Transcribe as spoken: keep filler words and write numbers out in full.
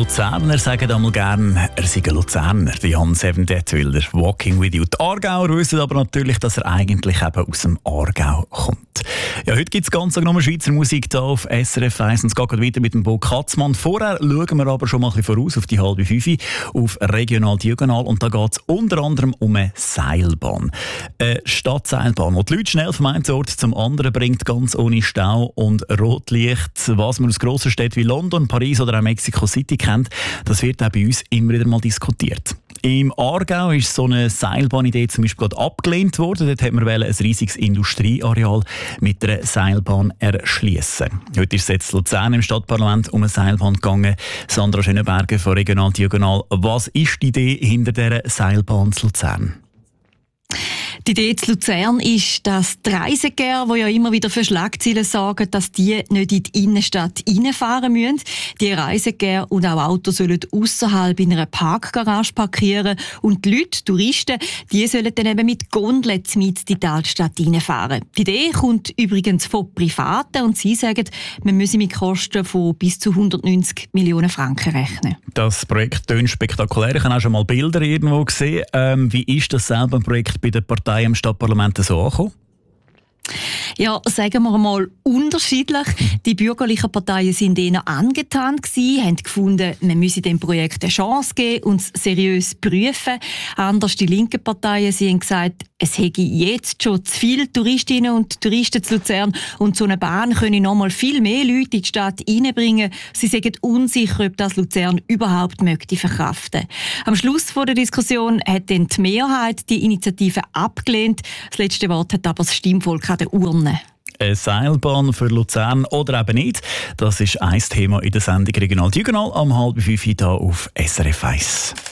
Luzerner sagen einmal gerne, er sei ein Luzerner, die Jan Seven Detwiller, Walking with you. Die Aargauer wissen aber natürlich, dass er eigentlich eben aus dem Aargau kommt. Ja, heute gibt es ganz genau Schweizer Musik hier auf S R F eins und es geht weiter mit dem Bo Katzmann. Vorher schauen wir aber schon mal ein bisschen voraus auf die halbe Fünfe auf Regional Diagonal und da geht es unter anderem um eine Seilbahn. Eine Stadtseilbahn, die die Leute schnell vom einen Ort zum anderen bringt, ganz ohne Stau und Rotlicht. Was man aus grossen Städten wie London, Paris oder auch Mexico City kennt, das wird auch bei uns immer wieder mal diskutiert. Im Aargau ist so eine Seilbahnidee zum Beispiel gerade abgelehnt worden. Dort hat man ein riesiges Industrieareal mit einer Seilbahn erschliessen. Heute ist es jetzt in Luzern im Stadtparlament um eine Seilbahn gegangen. Sandra Schönenberger von Regional Diagonal. Was ist die Idee hinter dieser Seilbahn zu Luzern? Die Idee zu Luzern ist, dass die Reisegänger, die ja immer wieder für Schlagzeilen sorgen, dass die nicht in die Innenstadt reinfahren müssen. Die Reisegänger und auch Autos sollen ausserhalb in einer Parkgarage parkieren und die Leute, Touristen, die sollen dann eben mit Gondeln mit in die Altstadt reinfahren. Die Idee kommt übrigens von Privaten und sie sagen, man müsse mit Kosten von bis zu hundertneunzig Millionen Franken rechnen. Das Projekt tönt spektakulär. Ich habe auch schon mal Bilder irgendwo gesehen. Ähm, wie ist das selbe Projekt bei der Partei im Stadtparlament so angekommen? Ja, sagen wir mal unterschiedlich. Die bürgerlichen Parteien sind eher angetan gewesen, haben gefunden, man müsse dem Projekt eine Chance geben und es seriös prüfen. Anders die linken Parteien, sie haben gesagt, es hätte jetzt schon zu viele Touristinnen und Touristen zu Luzern und so eine Bahn könne noch mal viel mehr Leute in die Stadt reinbringen. Sie sagen unsicher, ob das Luzern überhaupt möchte verkraften. Am Schluss der Diskussion hat dann die Mehrheit die Initiative abgelehnt. Das letzte Wort hat aber das Stimmvolk an der Urne. Eine Seilbahn für Luzern oder eben nicht, das ist ein Thema in der Sendung Regional Diagonal am halb fünf hier auf S R F eins.